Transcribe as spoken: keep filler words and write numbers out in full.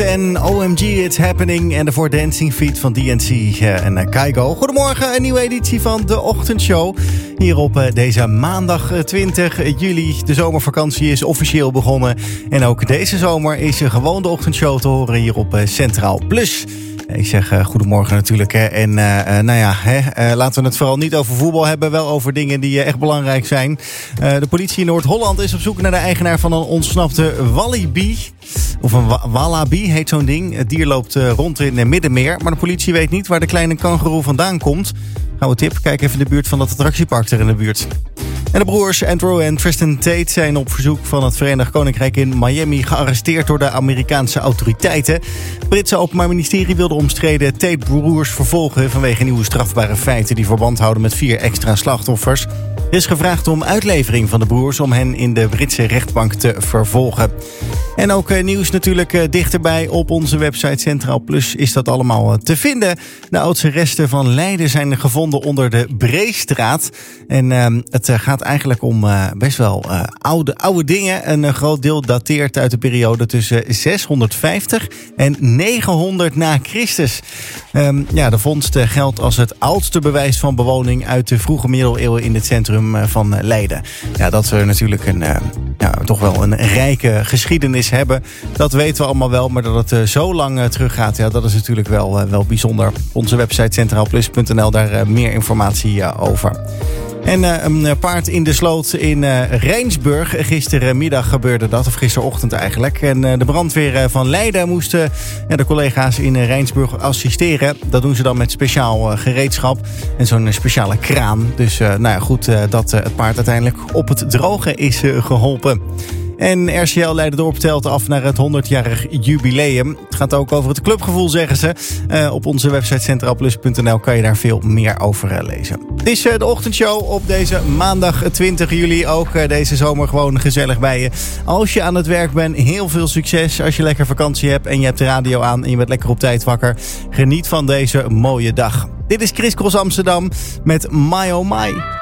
en O M G It's Happening en daarvoor Dancing Feet van D N C en uh, Kygo. Goedemorgen, een nieuwe editie van de Ochtendshow. Hier op uh, deze maandag twintig juli. De zomervakantie is officieel begonnen. En ook deze zomer is uh, gewoon de Ochtendshow te horen hier op uh, Centraal Plus. Ik zeg uh, goedemorgen natuurlijk. Hè. En uh, uh, nou ja, hè, uh, laten we het vooral niet over voetbal hebben. Wel over dingen die uh, echt belangrijk zijn. Uh, de politie in Noord-Holland is op zoek naar de eigenaar van een ontsnapte wallaby. Of een wa- wallaby heet zo'n ding. Het dier loopt uh, rond in het Middenmeer. Maar de politie weet niet waar de kleine kangoeroe vandaan komt. Gouden tip, kijk even in de buurt van dat attractiepark er in de buurt. En de broers Andrew en Tristan Tate zijn op verzoek van het Verenigd Koninkrijk in Miami gearresteerd door de Amerikaanse autoriteiten. Het Britse Openbaar Ministerie wil de omstreden Tate-broers vervolgen vanwege nieuwe strafbare feiten die verband houden met vier extra slachtoffers. Er is gevraagd om uitlevering van de broers om hen in de Britse rechtbank te vervolgen. En ook uh, nieuws natuurlijk uh, dichterbij op onze website Centraal Plus is dat allemaal uh, te vinden. De oudste resten van Leiden zijn gevonden onder de Breestraat. En uh, het uh, gaat eigenlijk om uh, best wel uh, oude, oude dingen. Een uh, groot deel dateert uit de periode tussen zeshonderdvijftig en negenhonderd na Christus. Um, ja, de vondst uh, geldt als het oudste bewijs van bewoning uit de vroege middeleeuwen in het centrum uh, van uh, Leiden. Ja, dat we natuurlijk een, uh, ja, toch wel een rijke geschiedenis hebben. Dat weten we allemaal wel, maar dat het uh, zo lang uh, teruggaat, ja, dat is natuurlijk wel, uh, wel bijzonder. Op onze website centraalplus punt n l, daar uh, meer informatie uh, over. En uh, een paard in de sloot in uh, Rijnsburg. Gistermiddag gebeurde dat, of gisterochtend eigenlijk. En uh, de brandweer uh, van Leiden moesten uh, de collega's in uh, Rijnsburg assisteren. Dat doen ze dan met speciaal uh, gereedschap en zo'n uh, speciale kraan. Dus uh, nou ja, goed uh, dat uh, het paard uiteindelijk op het droge is uh, geholpen. En R C L Leiden-Dorp telt af naar het honderdjarig jubileum. Het gaat ook over het clubgevoel, zeggen ze. Uh, op onze website centraalplus punt n l kan je daar veel meer over uh, lezen. Het is uh, de ochtendshow op deze maandag twintig juli. Ook uh, deze zomer gewoon gezellig bij je. Als je aan het werk bent, heel veel succes. Als je lekker vakantie hebt en je hebt de radio aan en je bent lekker op tijd wakker. Geniet van deze mooie dag. Dit is Chris Cross Amsterdam met My Oh My.